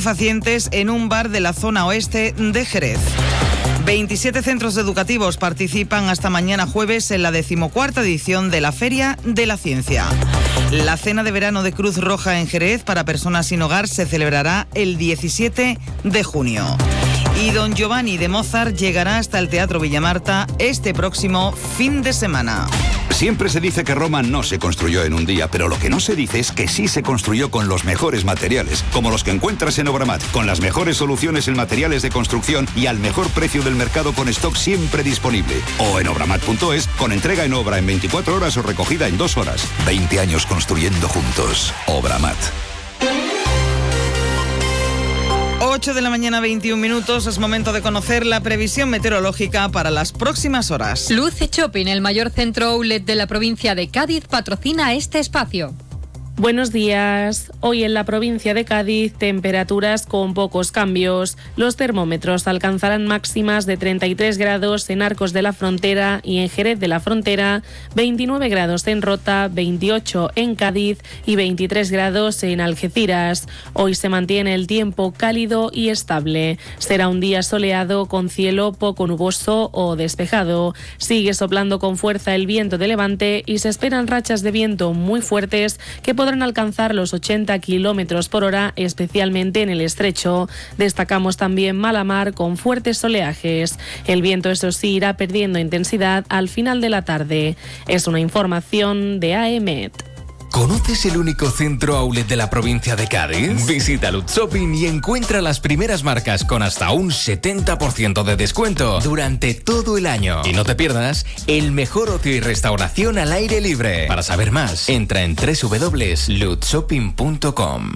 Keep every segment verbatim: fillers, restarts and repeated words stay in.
estupefacientes en un bar de la zona oeste de Jerez. veintisiete centros educativos participan hasta mañana jueves en la decimocuarta edición de la Feria de la Ciencia. La cena de verano de Cruz Roja en Jerez para personas sin hogar se celebrará el diecisiete de junio. Y Don Giovanni de Mozart llegará hasta el Teatro Villamarta este próximo fin de semana. Siempre se dice que Roma no se construyó en un día, pero lo que no se dice es que sí se construyó con los mejores materiales, como los que encuentras en Obramat, con las mejores soluciones en materiales de construcción y al mejor precio del mercado con stock siempre disponible. O en obramat punto es, con entrega en obra en veinticuatro horas o recogida en dos horas. veinte años construyendo juntos. Obramat. ocho de la mañana, veintiún minutos, es momento de conocer la previsión meteorológica para las próximas horas. Luce Shopping, el mayor centro outlet de la provincia de Cádiz, patrocina este espacio. Buenos días. Hoy en la provincia de Cádiz, temperaturas con pocos cambios. Los termómetros alcanzarán máximas de treinta y tres grados en Arcos de la Frontera y en Jerez de la Frontera, veintinueve grados en Rota, veintiocho en Cádiz y veintitrés grados en Algeciras. Hoy se mantiene el tiempo cálido y estable. Será un día soleado con cielo poco nuboso o despejado. Sigue soplando con fuerza el viento de levante y se esperan rachas de viento muy fuertes que podrán podrán alcanzar los ochenta kilómetros por hora, especialmente en el estrecho. Destacamos también mala mar con fuertes oleajes. El viento, eso sí, irá perdiendo intensidad al final de la tarde. Es una información de A E M E T. ¿Conoces el único centro outlet de la provincia de Cádiz? Visita Lutz Shopping y encuentra las primeras marcas con hasta un setenta por ciento de descuento durante todo el año. Y no te pierdas el mejor ocio y restauración al aire libre. Para saber más, entra en doble u doble u doble u punto lutz shopping punto com.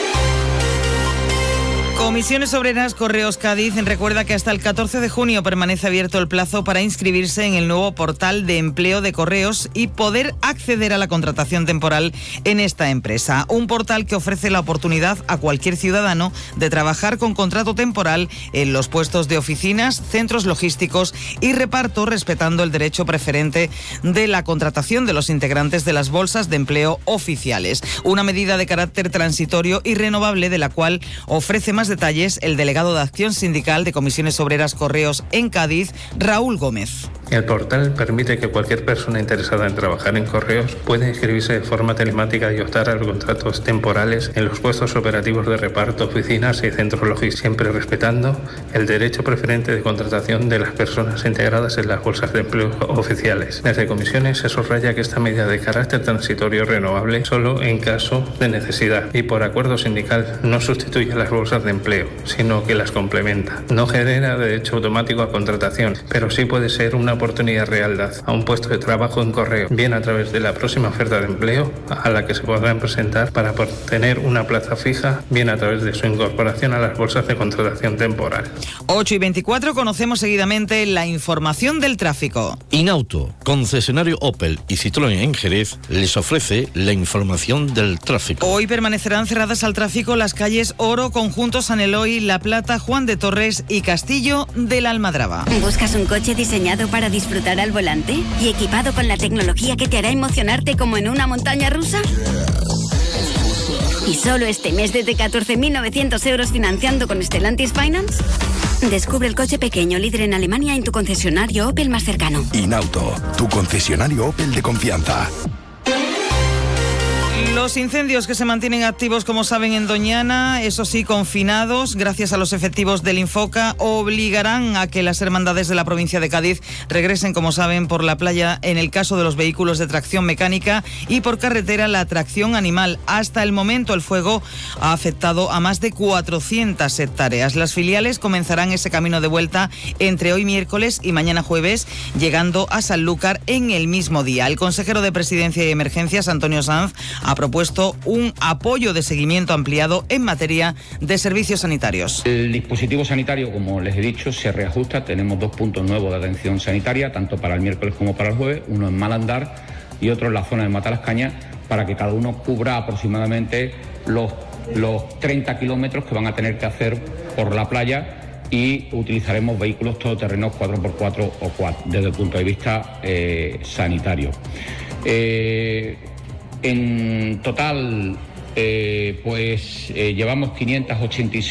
Comisiones Obreras Correos Cádiz recuerda que hasta el catorce de junio permanece abierto el plazo para inscribirse en el nuevo portal de empleo de Correos y poder acceder a la contratación temporal en esta empresa. Un portal que ofrece la oportunidad a cualquier ciudadano de trabajar con contrato temporal en los puestos de oficinas, centros logísticos y reparto, respetando el derecho preferente de la contratación de los integrantes de las bolsas de empleo oficiales. Una medida de carácter transitorio y renovable de la cual ofrece más detalles el delegado de Acción Sindical de Comisiones Obreras Correos en Cádiz, Raúl Gómez. El portal permite que cualquier persona interesada en trabajar en Correos pueda inscribirse de forma telemática y optar a los contratos temporales en los puestos operativos de reparto, oficinas y centros logísticos, siempre respetando el derecho preferente de contratación de las personas integradas en las bolsas de empleo oficiales. Desde Comisiones se subraya que esta medida de carácter transitorio renovable solo en caso de necesidad y por acuerdo sindical no sustituye a las bolsas de empleo, sino que las complementa. No genera derecho automático a contratación, pero sí puede ser una oportunidad real a un puesto de trabajo en Correo, bien a través de la próxima oferta de empleo a la que se podrán presentar para obtener una plaza fija, bien a través de su incorporación a las bolsas de contratación temporal. ocho y veinticuatro, conocemos seguidamente la información del tráfico. Inauto, concesionario Opel y Citroën en Jerez, les ofrece la información del tráfico. Hoy permanecerán cerradas al tráfico las calles Oro, Conjunto San Eloy, La Plata, Juan de Torres y Castillo de la Almadraba. ¿Buscas un coche diseñado para disfrutar al volante y equipado con la tecnología que te hará emocionarte como en una montaña rusa? ¿Y solo este mes desde catorce mil novecientos euros financiando con Stellantis Finance? Descubre el coche pequeño líder en Alemania en tu concesionario Opel más cercano. Inauto, tu concesionario Opel de confianza. Los incendios que se mantienen activos, como saben, en Doñana, eso sí, confinados, gracias a los efectivos del Infoca, obligarán a que las hermandades de la provincia de Cádiz regresen, como saben, por la playa en el caso de los vehículos de tracción mecánica y por carretera la tracción animal. Hasta el momento el fuego ha afectado a más de cuatrocientas hectáreas. Las filiales comenzarán ese camino de vuelta entre hoy miércoles y mañana jueves, llegando a Sanlúcar en el mismo día. El consejero de Presidencia y Emergencias, Antonio Sanz, ha propuesto un apoyo de seguimiento ampliado en materia de servicios sanitarios. El dispositivo sanitario, como les he dicho, se reajusta. Tenemos dos puntos nuevos de atención sanitaria, tanto para el miércoles como para el jueves, uno en Malandar y otro en la zona de Matalascañas, para que cada uno cubra aproximadamente los, los treinta kilómetros que van a tener que hacer por la playa, y utilizaremos vehículos todoterrenos cuatro por cuatro o quad desde el punto de vista eh, sanitario. Eh, En total, eh, pues eh, llevamos quinientas ochenta y seis